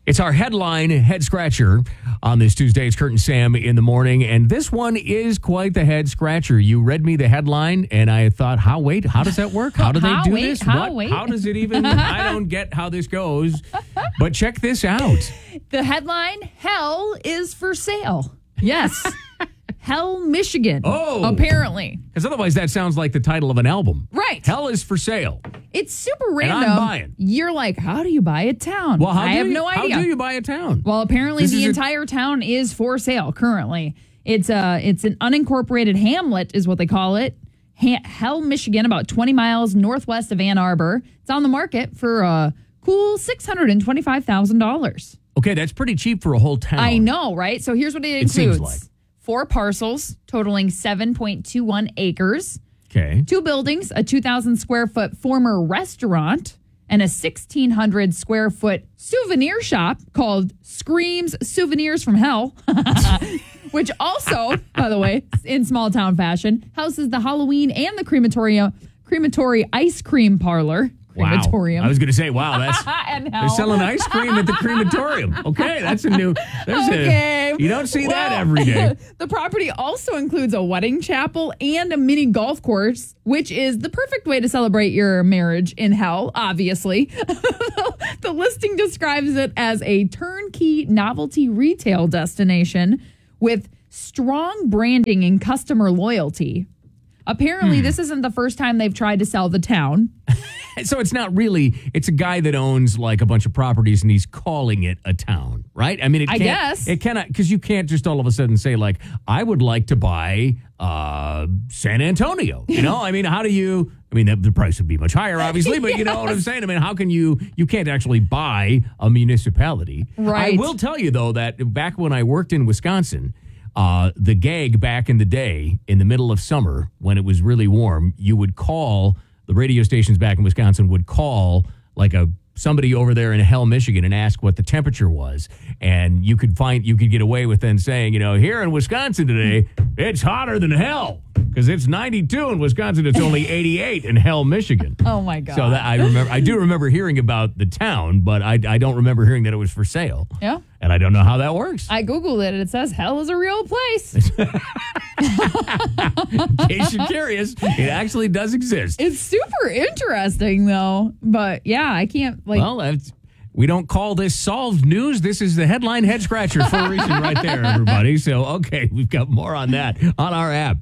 It's our headline head scratcher on this Tuesday. It's Kurt and Sam in the morning, and this one is quite the head scratcher. You read me the headline, and I thought, how does that work? How do they do this? How does it even? I don't get how this goes. But check this out. The headline, hell is for sale. Yes. Hell, Michigan. Oh. Apparently. Because otherwise that sounds like the title of an album. Right. Hell is for sale. It's super random. And I'm buying. You're like, how do you buy a town? Well, I have no idea. How do you buy a town? Well, apparently the entire town is for sale currently. It's an unincorporated hamlet is what they call it. Hell, Michigan, about 20 miles northwest of Ann Arbor. It's on the market for a cool $625,000. Okay, that's pretty cheap for a whole town. I know, right? So here's what it includes. Seems like. 4 parcels totaling 7.21 acres. Okay. 2 buildings, a 2,000 square foot former restaurant, and a 1,600 square foot souvenir shop called Screams Souvenirs from Hell, which also, by the way, in small town fashion, houses the Halloween and the crematory ice cream parlor. Crematorium. Wow. I was going to say, wow, they're selling ice cream at the crematorium. Okay, that's a new. You don't see that every day. The property also includes a wedding chapel and a mini golf course, which is the perfect way to celebrate your marriage in hell, obviously. The listing describes it as a turnkey novelty retail destination with strong branding and customer loyalty. Apparently, this isn't the first time they've tried to sell the town. So it's not really, it's a guy that owns like a bunch of properties and he's calling it a town, right? I mean, I guess. It cannot, because you can't just all of a sudden say like, I would like to buy San Antonio. You know, I mean, how do you, I mean, the price would be much higher, obviously, but you know what I'm saying? I mean, how can you can't actually buy a municipality. Right. I will tell you, though, that back when I worked in Wisconsin, the gag back in the day, in the middle of summer, when it was really warm, you would call, the radio stations back in Wisconsin would call like somebody over there in Hell, Michigan, and ask what the temperature was. And you could get away with then saying, you know, here in Wisconsin today, it's hotter than hell. Because it's 92 in Wisconsin, it's only 88 in Hell, Michigan. Oh my God! So that I do remember hearing about the town, but I don't remember hearing that it was for sale. Yeah, and I don't know how that works. I googled it, and it says hell is a real place. In case you're curious, it actually does exist. It's super interesting, though. But yeah, I can't like. Well, we don't call this solved news. This is the headline head scratcher for a reason, right there, everybody. So okay, we've got more on that on our app.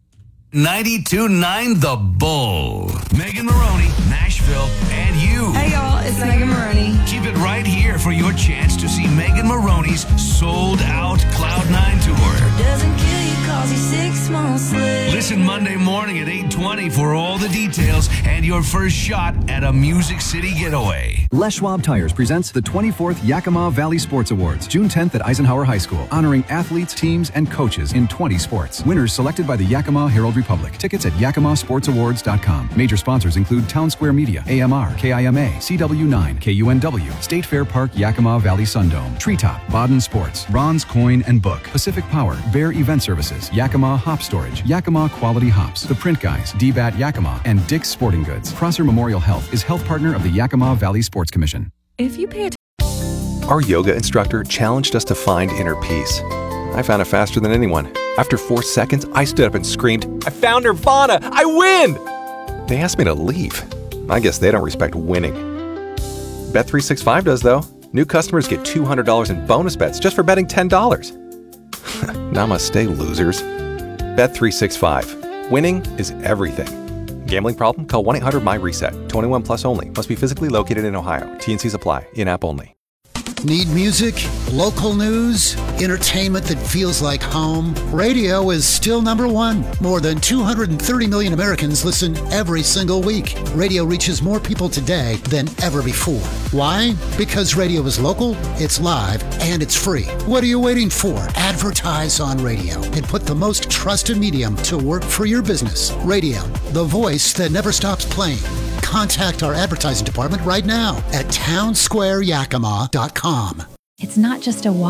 92.9 The Bull. Megan Maroney, Nashville, and you. Hey, y'all, it's Megan Maroney. Keep it right here for your chance to see Megan Maroney's sold-out Cloud9 tour. Doesn't kill you 'cause he's 6 months late. Listen Monday morning at 8:20 for all the details and your first shot at a Music City getaway. Les Schwab Tires presents the 24th Yakima Valley Sports Awards, June 10th at Eisenhower High School, honoring athletes, teams, and coaches in 20 sports. Winners selected by the Yakima Herald Republic. Tickets at yakimasportsawards.com. Major sponsors include Town Square Media, AMR, KIMA, CW9, KUNW, State Fair Park, Yakima Valley Sundome, Treetop, Baden Sports, Bronze Coin and Book, Pacific Power, Bear Event Services, Yakima Hop Storage, Yakima Quality Hops, The Print Guys, DBAT Yakima, and Dick's Sporting Goods. Prosser Memorial Health is health partner of the Yakima Valley Sports Commission. If you pay Our yoga instructor challenged us to find inner peace. I found it faster than anyone. After 4 seconds, I stood up and screamed, I found Nirvana! I win! They asked me to leave. I guess they don't respect winning. Bet365 does, though. New customers get $200 in bonus bets just for betting $10. Namaste, losers. Bet365. Winning is everything. Gambling problem? Call 1-800-MY-RESET. 21 plus only. Must be physically located in Ohio. T&Cs apply. In-app only. Need music, local news, entertainment that feels like home? Radio is still number one. More than 230 million Americans listen every single week. Radio reaches more people today than ever before. Why? Because radio is local, it's live, and it's free. What are you waiting for? Advertise on radio and put the most trusted medium to work for your business. Radio, the voice that never stops playing. Contact our advertising department right now at townsquareyakima.com. It's not just a walk,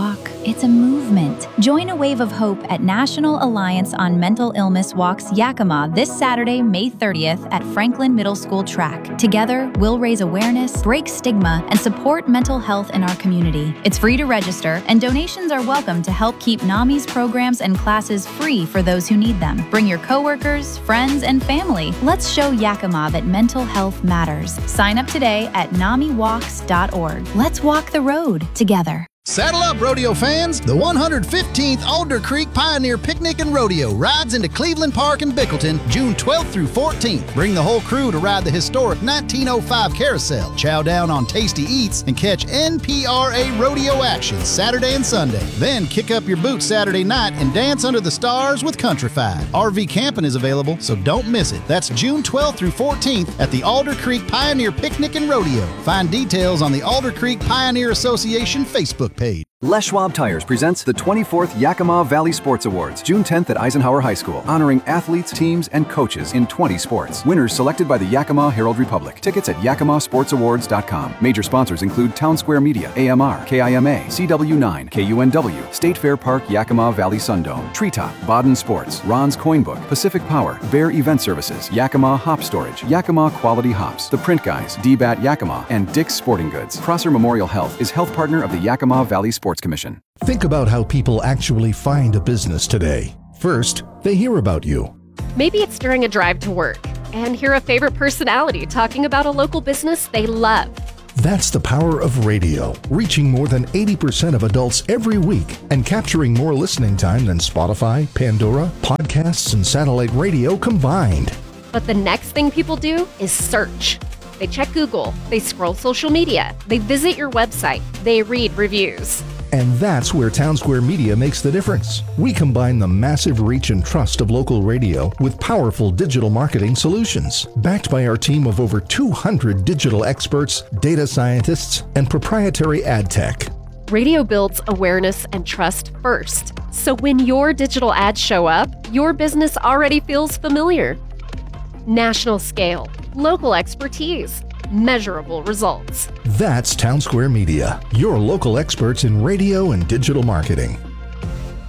It's a movement. Join a wave of hope at National Alliance on Mental Illness Walks Yakima this Saturday, May 30th at Franklin Middle School Track. Together, we'll raise awareness, break stigma, and support mental health in our community. It's free to register, and donations are welcome to help keep NAMI's programs and classes free for those who need them. Bring your coworkers, friends, and family. Let's show Yakima that mental health matters. Sign up today at NAMIWalks.org. Let's walk the road together. Saddle up, rodeo fans! The 115th Alder Creek Pioneer Picnic and Rodeo rides into Cleveland Park in Bickleton, June 12th through 14th. Bring the whole crew to ride the historic 1905 carousel, chow down on tasty eats, and catch NPRA rodeo action Saturday and Sunday. Then kick up your boots Saturday night and dance under the stars with Countryfied. RV camping is available, so don't miss it. That's June 12th through 14th at the Alder Creek Pioneer Picnic and Rodeo. Find details on the Alder Creek Pioneer Association Facebook page. Les Schwab Tires presents the 24th Yakima Valley Sports Awards, June 10th at Eisenhower High School, honoring athletes, teams, and coaches in 20 sports. Winners selected by the Yakima Herald Republic. Tickets at yakimasportsawards.com. Major sponsors include Town Square Media, AMR, KIMA, CW9, KUNW, State Fair Park Yakima Valley Sundome, Treetop, Baden Sports, Ron's Coin Book, Pacific Power, Bear Event Services, Yakima Hop Storage, Yakima Quality Hops, The Print Guys, DBAT Yakima, and Dick's Sporting Goods. Prosser Memorial Health is health partner of the Yakima Valley Sports Commission. Think about how people actually find a business today. First, they hear about you. Maybe it's during a drive to work and hear a favorite personality talking about a local business they love. That's the power of radio, reaching more than 80% of adults every week and capturing more listening time than Spotify, Pandora, podcasts, and satellite radio combined. But the next thing people do is search. They check Google, they scroll social media, they visit your website, they read reviews. And that's where Town Square Media makes the difference. We combine the massive reach and trust of local radio with powerful digital marketing solutions, backed by our team of over 200 digital experts, data scientists, and proprietary ad tech. Radio builds awareness and trust first. So when your digital ads show up, your business already feels familiar. National scale, local expertise, measurable results. That's Town Square Media, your local experts in radio and digital marketing.